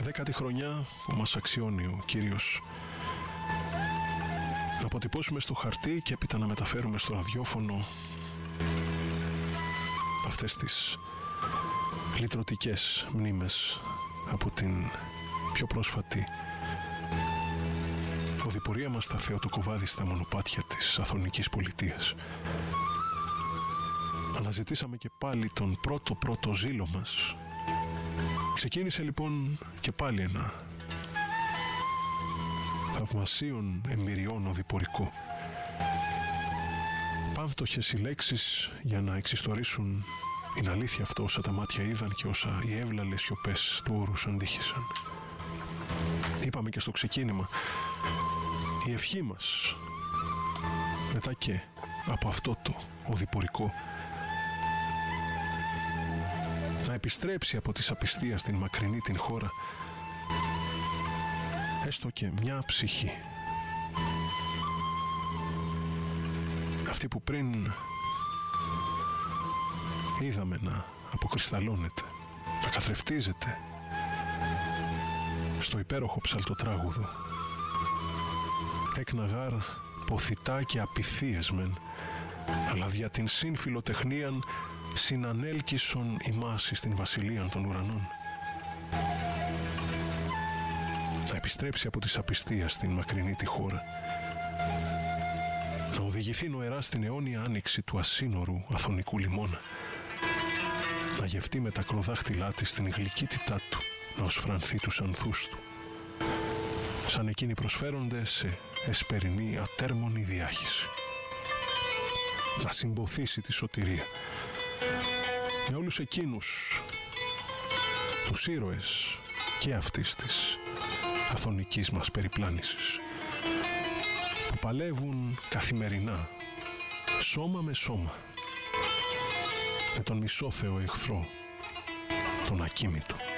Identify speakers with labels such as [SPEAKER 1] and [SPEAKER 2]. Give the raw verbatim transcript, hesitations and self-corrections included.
[SPEAKER 1] δέκατη χρονιά που μας αξιώνει ο Κύριος να αποτυπώσουμε στο χαρτί και έπειτα να μεταφέρουμε στο ραδιόφωνο αυτές τις λυτρωτικές μνήμες από την πιο πρόσφατη οδηπορία μας στα θεοτοκοβάδιστα μονοπάτια της Αθωνικής Πολιτείας. Αναζητήσαμε και πάλι τον πρώτο πρώτο ζήλο μας. Ξεκίνησε λοιπόν και πάλι ένα θαυμασίων εμπειριών οδηπορικό. Παύτοχες οι λέξεις για να εξιστορήσουν την αλήθεια αυτό όσα τα μάτια είδαν και όσα οι εύλαλες σιωπές του όρους αντίχησαν. Είπαμε και στο ξεκίνημα, η ευχή μας μετά και από αυτό το οδηπορικό να επιστρέψει από τη σαπιστία στην μακρινή την χώρα έστω και μια ψυχή, αυτή που πριν είδαμε να αποκρισταλώνεται, να καθρεφτίζεται στο υπέροχο ψαλτοτράγουδο. Έκνα γάρ ποθητά και απειθίες μεν, αλλά δια την συμφιλοτεχνίαν συνανέλκυσον ημάς στην βασιλείαν των ουρανών. Να επιστρέψει από τη σαπιστία στην μακρινή τη χώρα, να οδηγηθεί νοερά στην αιώνια άνοιξη του ασύνορου Αθωνικού λιμώνα, να γευτεί με τα κροδάχτυλά της την γλυκύτητά του, να οσφρανθεί τους ανθούς του, σαν εκείνοι προσφέρονται σε εσπερινή ατέρμονη διάχυση, να συμποθήσει τη σωτηρία με όλους εκείνους τους ήρωες και αυτής της αθωνικής μας περιπλάνησης που παλεύουν καθημερινά σώμα με σώμα με τον μισόθεο εχθρό, τον ακίμητο.